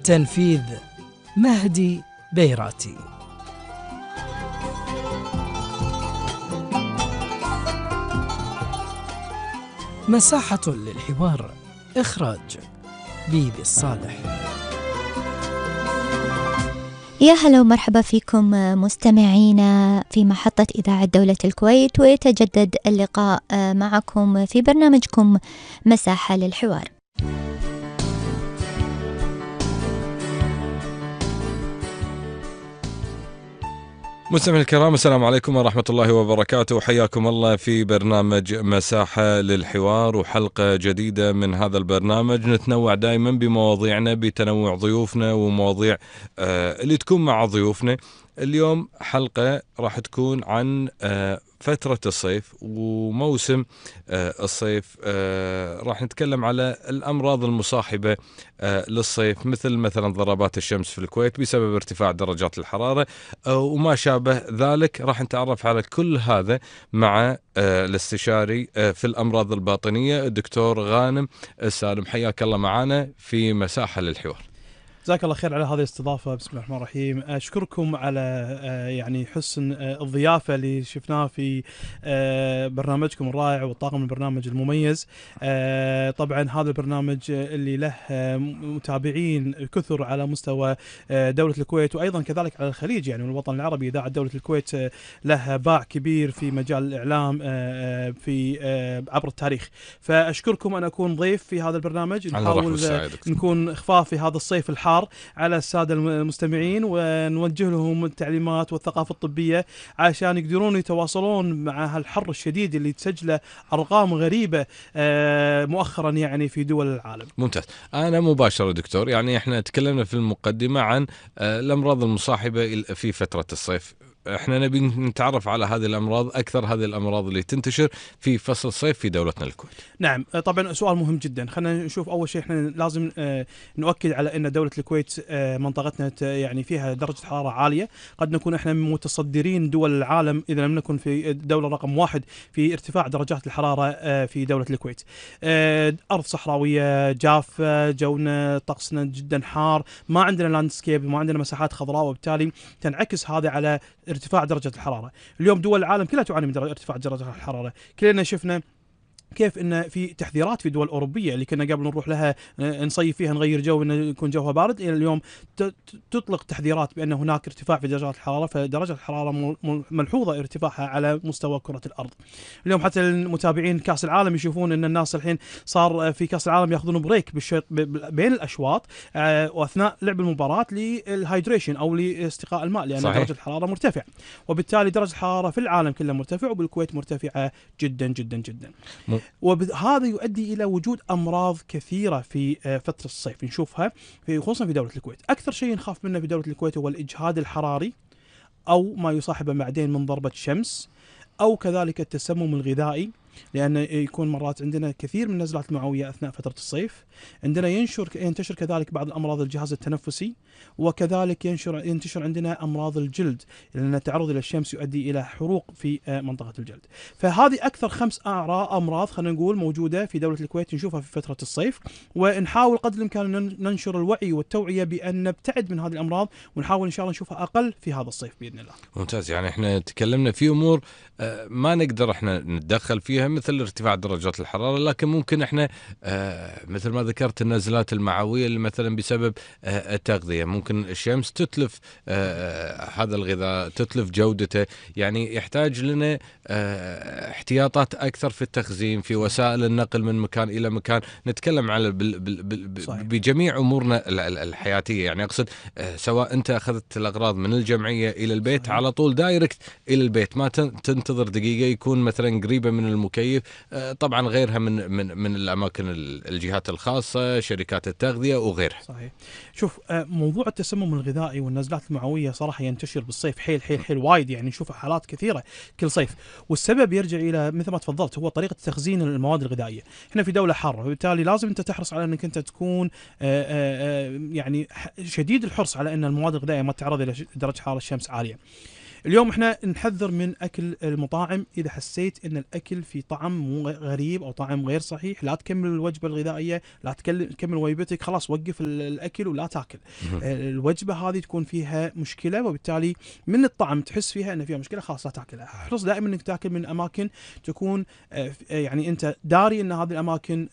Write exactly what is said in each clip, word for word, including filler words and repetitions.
تنفيذ مهدي بيراتي. مساحة للحوار. إخراج بيبي الصالح. يا هلا ومرحبا فيكم مستمعينا في محطة إذاعة دولة الكويت، ويتجدد اللقاء معكم في برنامجكم مساحة للحوار. مستمعينا الكرام، السلام عليكم ورحمة الله وبركاته، حياكم الله في برنامج مساحة للحوار وحلقة جديدة من هذا البرنامج. نتنوع دائما بمواضيعنا، بتنوع ضيوفنا ومواضيع آه اللي تكون مع ضيوفنا. اليوم حلقة راح تكون عن آه فترة الصيف وموسم آه الصيف. آه راح نتكلم على الأمراض المصاحبة آه للصيف، مثل مثلا ضربات الشمس في الكويت بسبب ارتفاع درجات الحرارة آه وما شابه ذلك. راح نتعرف على كل هذا مع آه الاستشاري آه في الأمراض الباطنية الدكتور غانم السالم. حياك الله معنا في مساحة للحوار. جزاك الله خير على هذه الاستضافة. بسم الله الرحمن الرحيم. أشكركم على يعني حسن الضيافة اللي شفناها في برنامجكم الرائع والطاقم البرنامج المميز. طبعا هذا البرنامج اللي له متابعين كثر على مستوى دولة الكويت وأيضا كذلك على الخليج، يعني الوطن العربي. إذاعة دولة الكويت له باع كبير في مجال الإعلام في عبر التاريخ، فأشكركم أن أكون ضيف في هذا البرنامج. نحاول نكون خفاف في هذا الصيف الحار على السادة المستمعين، ونوجه لهم التعليمات والثقافة الطبية عشان يقدرون يتواصلون مع هالحر الشديد اللي تسجله أرقام غريبة مؤخرا يعني في دول العالم. ممتاز. أنا مباشرة دكتور، يعني احنا تكلمنا في المقدمة عن الأمراض المصاحبة في فترة الصيف. احنا نبي نتعرف على هذه الأمراض أكثر، هذه الأمراض اللي تنتشر في فصل الصيف في دولتنا الكويت. نعم طبعا سؤال مهم جدا. خلينا نشوف أول شيء، احنا لازم نؤكد على أن دولة الكويت منطقتنا يعني فيها درجة حرارة عالية. قد نكون احنا متصدرين دول العالم إذا لم نكن في الدولة رقم واحد في ارتفاع درجات الحرارة في دولة الكويت. أرض صحراوية جافة، جونا طقسنا جدا حار، ما عندنا لاندسكيب، ما عندنا مساحات خضراء، وبالتالي تنعكس هذا على ارتفاع درجة الحرارة. اليوم دول العالم كلها تعاني من ارتفاع درجة الحرارة. كلنا شفنا كيف ان في تحذيرات في دول اوروبيه اللي كنا قبل نروح لها نصيف فيها نغير جو انه يكون جوها بارد، الى اليوم تطلق تحذيرات بان هناك ارتفاع في درجات الحراره، فدرجه الحراره ملحوظه ارتفاعها على مستوى كره الارض. اليوم حتى المتابعين كاس العالم يشوفون ان الناس الحين صار في كاس العالم ياخذون بريك بالشوط بين الاشواط واثناء لعب المباراه للهايدريشن او لاستقاء الماء، لان صحيح. درجه الحراره مرتفعه، وبالتالي درجه الحراره في العالم كله مرتفع، وبالكويت مرتفعه جدا جدا جدا. م. وهذا يؤدي إلى وجود أمراض كثيرة في فترة الصيف نشوفها في خصوصا في دولة الكويت. أكثر شيء نخاف منه في دولة الكويت هو الإجهاد الحراري، أو ما يصاحبه بعدين من ضربة شمس، أو كذلك التسمم الغذائي، لأن يكون مرات عندنا كثير من النزلات المعوية أثناء فترة الصيف. عندنا ينشر ينتشر كذلك بعض الأمراض الجهاز التنفسي، وكذلك ينشر ينتشر عندنا أمراض الجلد، لأن التعرض إلى الشمس يؤدي إلى حروق في منطقة الجلد. فهذه أكثر خمس أمراض خلينا نقول موجودة في دولة الكويت نشوفها في فترة الصيف، ونحاول قدر الإمكان ننشر الوعي والتوعية بأن نبتعد من هذه الأمراض، ونحاول إن شاء الله نشوفها أقل في هذا الصيف بإذن الله. ممتاز. يعني إحنا تكلمنا في أمور ما نقدر إحنا نتدخل فيها مثل ارتفاع درجات الحرارة، لكن ممكن إحنا مثل ما ذكرت النزلات المعوية اللي مثلا بسبب التغذية، ممكن الشمس تتلف هذا الغذاء، تتلف جودته. يعني يحتاج لنا احتياطات أكثر في التخزين، في وسائل النقل من مكان إلى مكان. نتكلم على بجميع أمورنا الحياتية، يعني أقصد سواء أنت أخذت الأغراض من الجمعية إلى البيت صحيح. على طول دايركت إلى البيت، ما تنتظر دقيقة، يكون مثلا قريبة من المكيف. طبعا غيرها من من من الأماكن الجهات الخاصة، شركات التغذية وغيرها. صحيح. شوف موضوع التسمم الغذائي والنزلات المعوية صراحة ينتشر بالصيف حيل حيل حيل وايد، يعني نشوف حالات كثيرة كل صيف، والسبب يرجع إلى مثل ما تفضلت هو طريقة تخزين المواد الغذائية. احنا في دولة حارة، وبالتالي لازم أنت تحرص على أنك أنت تكون آآ آآ يعني شديد الحرص على أن المواد الغذائية ما تعرض إلى درجة حرارة الشمس عالية. اليوم احنا نحذر من اكل المطاعم. اذا حسيت ان الاكل في طعم مو غريب او طعم غير صحيح، لا تكمل الوجبه الغذائيه، لا تكمل وجبتك، خلاص وقف الاكل ولا تاكل. الوجبه هذه تكون فيها مشكله، وبالتالي من الطعم تحس فيها ان فيها مشكله، خلاص لا تاكلها. احرص دائما انك تاكل من اماكن تكون يعني انت داري ان هذه الاماكن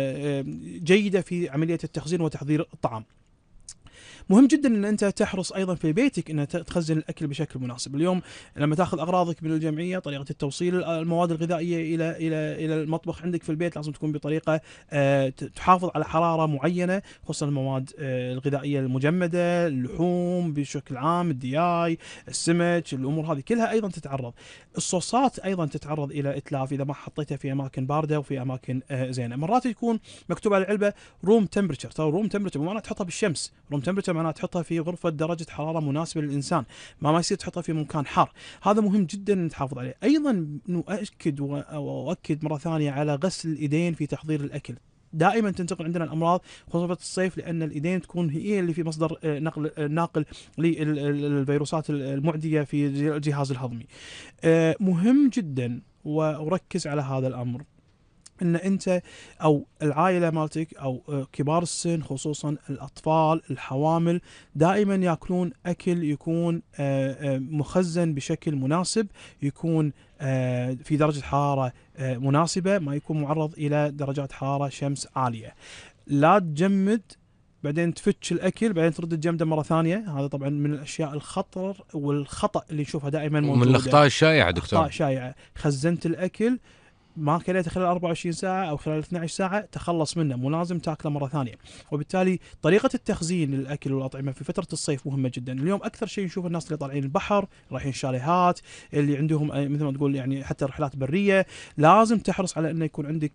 جيده في عمليه التخزين وتحضير الطعام. مهم جدا ان انت تحرص ايضا في بيتك ان تخزن الاكل بشكل مناسب. اليوم لما تاخذ اغراضك من الجمعيه، طريقه التوصيل المواد الغذائيه الى الى الى المطبخ عندك في البيت لازم تكون بطريقه تحافظ على حراره معينه، خصوصا المواد الغذائيه المجمده، اللحوم بشكل عام، الدياي، السمك، الامور هذه كلها ايضا تتعرض. الصوصات ايضا تتعرض الى اتلاف اذا ما حطيتها في اماكن بارده وفي اماكن زينه. مرات يكون مكتوب على العلبه روم تمبرتشر، ترى روم تمبرتشر مو معناته تحطها بالشمس، روم تمبرتشر معناها تحطها في غرفة درجة حرارة مناسبة للإنسان، ما ما يصير تحطها في مكان حار. هذا مهم جدا أن تحافظ عليه. أيضا نؤكد وأؤكد مرة ثانية على غسل الإيدين في تحضير الأكل. دائما تنتقل عندنا الامراض خصوصا في الصيف، لان الايدين تكون هي اللي في مصدر نقل ناقل للفيروسات المعديه في الجهاز الهضمي. مهم جدا واركز على هذا الامر، ان انت او العائله مالتك او كبار السن خصوصا الاطفال الحوامل دائما ياكلون اكل يكون مخزن بشكل مناسب، يكون في درجه حراره مناسبه، ما يكون معرض الى درجات حراره شمس عاليه. لا تجمد بعدين تفتش الاكل بعدين ترد تجمده مره ثانيه، هذا طبعا من الاشياء الخطر والخطا اللي نشوفها دائما موجوده، ومن الاخطاء الشائعه دكتور. اخطاء شائعه، خزنت الاكل ما كليته خلال أربعة وعشرين ساعة أو خلال اثنتي عشرة ساعة، تخلص منه، مو لازم تاكله مرة ثانية. وبالتالي طريقة التخزين للأكل والأطعمة في فترة الصيف مهمة جدا. اليوم أكثر شيء نشوف الناس اللي طالعين البحر، رايحين شاليهات، اللي عندهم مثل ما تقول يعني حتى رحلات برية، لازم تحرص على أنه يكون عندك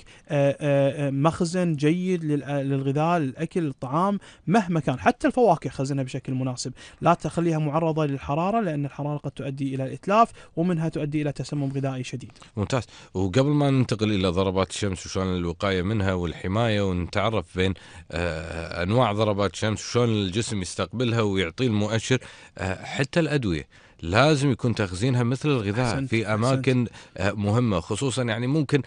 مخزن جيد للغذاء، للأكل، للطعام مهما كان. حتى الفواكه خزنها بشكل مناسب، لا تخليها معرضة للحرارة، لأن الحرارة قد تؤدي إلى الإتلاف ومنها تؤدي إلى تسمم غذائي شديد. ممتاز. وقبل ما ننتقل إلى ضربات الشمس وشون الوقاية منها والحماية، ونتعرف بين أنواع ضربات الشمس وشون الجسم يستقبلها ويعطي المؤشر، حتى الأدوية لازم يكون تخزينها مثل الغذاء في أماكن مهمة، خصوصا يعني ممكن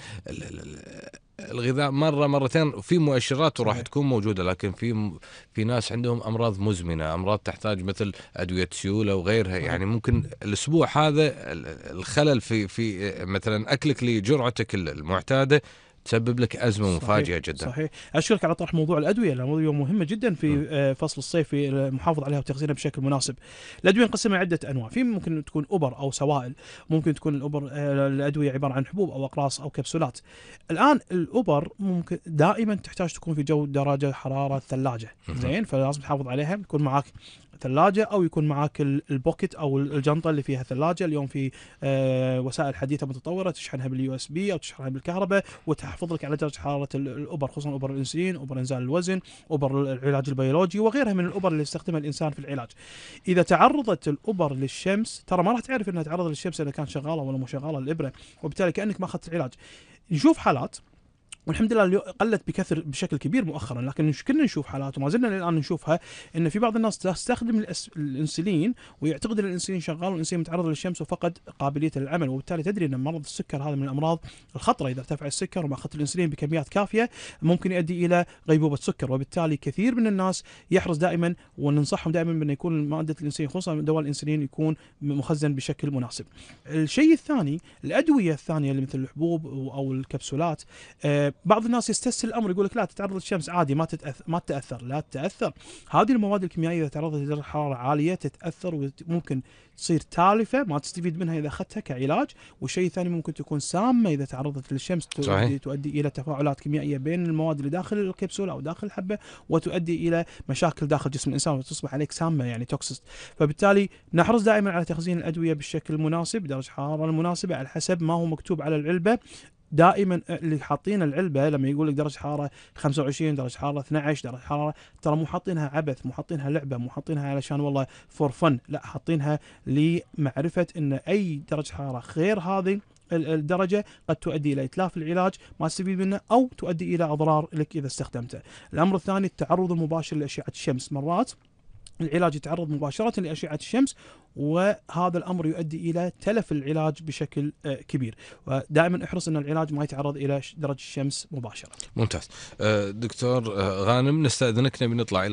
الغذاء مرة مرتين في مؤشرات وراح تكون موجودة، لكن في في ناس عندهم أمراض مزمنة، أمراض تحتاج مثل أدوية سيولة وغيرها. يعني ممكن الأسبوع هذا الخلل في في مثلا أكلك لجرعتك المعتادة تسبب لك أزمة مفاجئة جدا. صحيح. أشكرك على طرح موضوع الأدوية، الموضوع مهمة جدا في م. فصل الصيف في المحافظة عليها وتخزينها بشكل مناسب. الأدوية نقسمها عدة أنواع، في ممكن تكون أبر أو سوائل، ممكن تكون الأبر الأدوية عبارة عن حبوب أو أقراص أو كبسولات. الآن الأبر ممكن دائما تحتاج تكون في جو درجة حرارة ثلاجة، زين، فلازم تحافظ عليها، يكون معك ثلاجة أو يكون معاك البوكيت أو الجنطة اللي فيها ثلاجة. اليوم في آه وسائل حديثة متطورة تشحنها باليو اس بي أو تشحنها بالكهرباء وتحافظ لك على درجة حرارة الأبر، خصوصا أبر الأنسولين، أبر إنزال الوزن، أبر العلاج البيولوجي وغيرها من الأبر اللي يستخدمها الإنسان في العلاج. إذا تعرضت الأبر للشمس ترى ما راح تعرف إنها تعرض للشمس إذا كانت شغالة ولا مو شغالة الإبرة، وبالتالي كأنك ما أخذت العلاج. نشوف حالات والحمد لله قلت بكثر بشكل كبير مؤخرا، لكن كنا نشوف حالات وما زلنا الان نشوفها، ان في بعض الناس تستخدم الانسولين ويعتقد ان الانسولين شغال والانسولين متعرض للشمس وفقد قابليته للعمل، وبالتالي تدري ان مرض السكر هذا من الامراض الخطره. اذا ارتفع السكر وما اخذت الانسولين بكميات كافيه ممكن يؤدي الى غيبوبه سكر، وبالتالي كثير من الناس يحرص دائما وننصحهم دائما بان يكون ماده الانسولين خصوصا دواء الانسولين يكون مخزن بشكل مناسب. الشيء الثاني الادويه الثانيه اللي مثل الحبوب او الكبسولات، آه بعض الناس يستسهل الامر يقول لك لا تتعرض للشمس عادي ما تتأثر ما تتاثر. لا تتاثر، هذه المواد الكيميائيه اذا تعرضت لدرجه حراره عاليه تتاثر وممكن تصير تالفه ما تستفيد منها اذا اخذتها كعلاج. والشيء الثاني ممكن تكون سامه اذا تعرضت للشمس، تؤدي, تؤدي الى تفاعلات كيميائيه بين المواد اللي داخل الكبسوله او داخل الحبه وتؤدي الى مشاكل داخل جسم الانسان وتصبح عليك سامه يعني توكسيست. فبالتالي نحرص دائما على تخزين الادويه بالشكل المناسب بدرجه الحراره المناسبه على حسب ما هو مكتوب على العلبه. دائما اللي حاطين العلبه لما يقول لك درجه حراره خمسة وعشرين، درجه حراره اثنتي عشرة، درجه حراره، ترى مو حاطينها عبث، مو حاطينها لعبه، مو حاطينها علشان والله فور فن، لا حاطينها لمعرفه ان اي درجه حراره غير هذه الدرجة قد تؤدي إلى إتلاف العلاج ما تستفيد منه أو تؤدي إلى أضرار لك إذا استخدمته. الأمر الثاني التعرض المباشر لأشعة الشمس. مرات العلاج يتعرض مباشرة لأشعة الشمس، وهذا الأمر يؤدي إلى تلف العلاج بشكل كبير. ودائما احرص أن العلاج ما يتعرض إلى درجة الشمس مباشرة. ممتاز. دكتور غانم، نستأذنك نبي نطلع